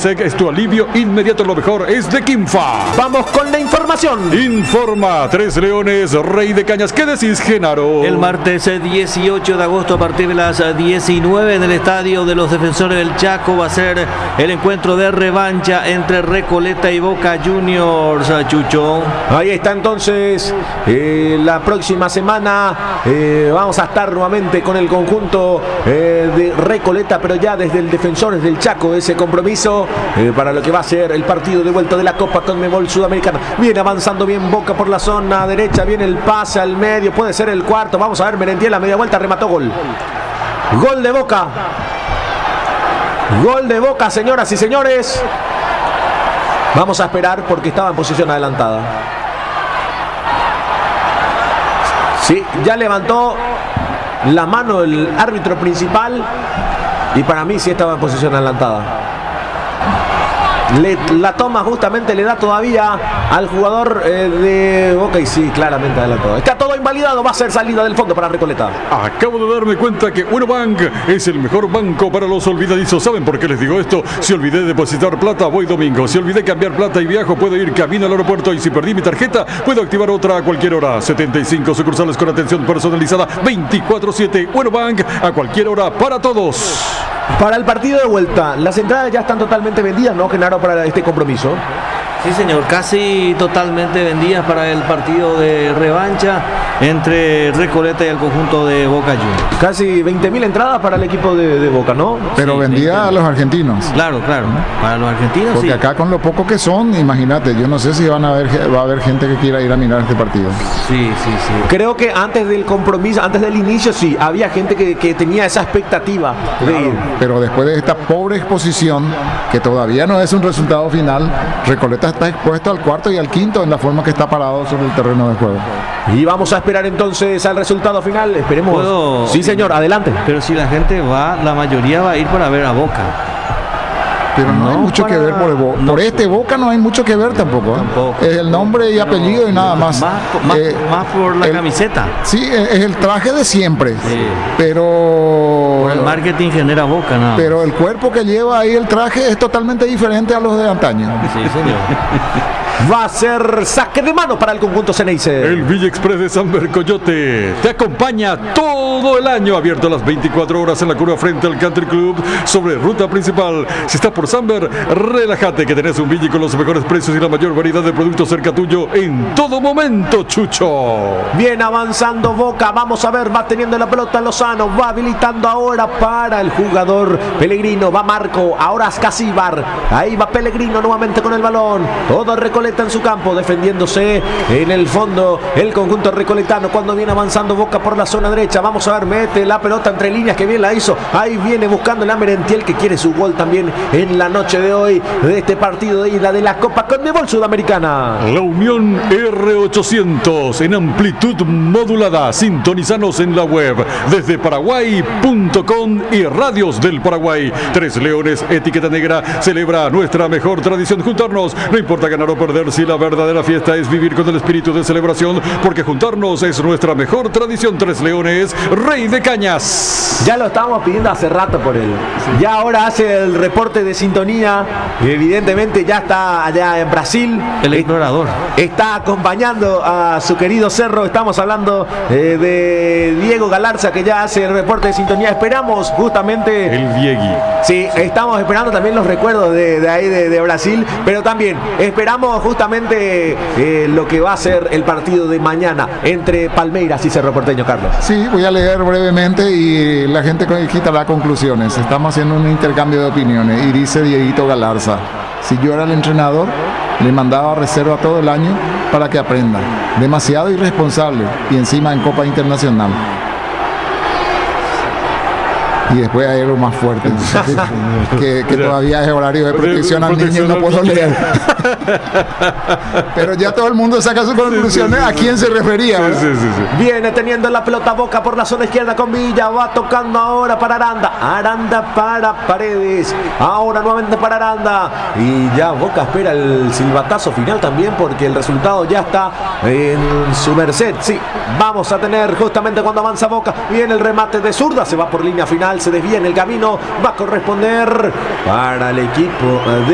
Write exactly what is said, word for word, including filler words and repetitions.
Sec es tu alivio inmediato, lo mejor es de Quimfa. Vamos con la información. Informa Tres Leones, Rey de Cañas. ¿Qué decís, Genaro? El martes dieciocho de agosto a partir de las diecinueve en el estadio de los Defensores del Chaco va a ser el encuentro de revancha entre Recoleta y Boca Juniors, Chucho. Ahí está entonces, eh, la próxima semana eh, vamos a estar nuevamente con el conjunto eh, de Recoleta, pero ya desde el Defensores del Chaco, ese compromiso eh, para lo que va a ser el partido de vuelta de la Copa Conmebol Sudamericana. Viene avanzando bien Boca por la zona derecha, viene el pase al medio, puede ser el cuarto, vamos a ver, Merentiel la media vuelta, remató, gol. Gol de Boca. Gol de Boca, señoras y señores. Vamos a esperar porque estaba en posición adelantada. Sí, ya levantó la mano el árbitro principal y para mí sí estaba en posición adelantada. Le, la toma justamente le da todavía al jugador eh, de Boca y sí, claramente adelantado. Está todo invalidado, va a ser salida del fondo para Recoleta. Acabo de darme cuenta que Unobank es el mejor banco para los olvidadizos. ¿Saben por qué les digo esto? Si olvidé depositar plata, voy domingo. Si olvidé cambiar plata y viajo, puedo ir camino al aeropuerto. Y si perdí mi tarjeta, puedo activar otra a cualquier hora. setenta y cinco sucursales con atención personalizada veinticuatro siete. Unobank, a cualquier hora, para todos. Para el partido de vuelta, las entradas ya están totalmente vendidas, ¿no, Genaro, para este compromiso? Sí, señor, casi totalmente vendidas para el partido de revancha entre Recoleta y el conjunto de Boca Juniors. Casi veinte mil entradas para el equipo de, de Boca, ¿no? Pero Sí, vendía a los argentinos. Claro, claro, para los argentinos. Porque sí. acá con lo poco que son, imagínate, yo no sé si van a haber, va a haber gente que quiera ir a mirar este partido. Sí, sí, sí. Creo que antes del compromiso, antes del inicio, sí, había gente que, que tenía esa expectativa de Claro, ir. pero después de esta pobre exposición, que todavía no es un resultado final, Recoleta está expuesto al cuarto y al quinto en la forma que está parado sobre el terreno de juego. Y vamos a esperar entonces al resultado final. Esperemos. ¿Puedo? Sí, señor, adelante. Pero si la gente va, la mayoría va a ir para ver a Boca. Pero no, No, hay mucho para- que ver por, el Bo- no. por este Boca, no hay mucho que ver tampoco. ¿eh? Tampoco. Es el nombre y apellido y nada más. Más, más, Eh, más por la el- camiseta. Sí, es es el traje de siempre, Sí. pero Por el marketing genera Boca, nada. pero el cuerpo que lleva ahí el traje es totalmente diferente a los de antaño. Sí, señor. Va a ser saque de mano para el conjunto Ceneice. El Villa Express de Samber Coyote te acompaña todo el año, abierto a las veinticuatro horas en la curva frente al Country Club sobre ruta principal. Si estás por Samber, relájate que tenés un Villa con los mejores precios y la mayor variedad de productos cerca tuyo en todo momento, Chucho. Bien avanzando Boca, vamos a ver, va teniendo la pelota Lozano, va habilitando ahora para el jugador Pellegrino, va Marco, ahora Ascasíbar, ahí va Pellegrino nuevamente con el balón, todo Recoleta en su campo, defendiéndose en el fondo el conjunto recoletano cuando viene avanzando Boca por la zona derecha, vamos a ver, mete la pelota entre líneas, que bien la hizo, ahí viene buscando la Merentiel que quiere su gol también en la noche de hoy de este partido de ida de la Copa Conmebol Sudamericana. La Unión R ochocientos en amplitud modulada. Sintonizanos en la web desde paraguay punto com y Radios del Paraguay. Tres Leones, etiqueta negra, celebra nuestra mejor tradición, juntarnos. No importa ganar o perder, si la verdadera fiesta es vivir con el espíritu de celebración, porque juntarnos es nuestra mejor tradición. Tres Leones, Rey de Cañas. Ya lo estábamos pidiendo hace rato por él. Ya ahora hace el reporte de sintonía. Evidentemente ya está allá en Brasil. El explorador. Está acompañando a su querido Cerro. Estamos hablando eh, de Diego Galarza, que ya hace el reporte de sintonía. Esperamos justamente. El Diegui. Sí, estamos esperando también los recuerdos de, de ahí de, de Brasil. Pero también esperamos justamente eh, lo que va a ser el partido de mañana entre Palmeiras y Cerro Porteño, Carlos. Sí, voy a leer brevemente y la gente quitará conclusiones. Estamos haciendo un intercambio de opiniones y dice Dieguito Galarza: si yo era el entrenador, le mandaba a reserva todo el año para que aprenda. Demasiado irresponsable y encima en Copa Internacional. Y después hay algo más fuerte, que, que todavía es horario de protección al niño y no puedo leer. Pero ya todo el mundo saca sus conclusiones a quién se refería. Sí, sí, sí, sí. Viene teniendo la pelota Boca por la zona izquierda con Villa, va tocando ahora para Aranda, Aranda para Paredes, ahora nuevamente para Aranda, y ya Boca espera el silbatazo final también porque el resultado ya está en su merced. Sí, vamos a tener justamente cuando avanza Boca, viene el remate de zurda, se va por línea final, se desvía en el camino, va a corresponder para el equipo de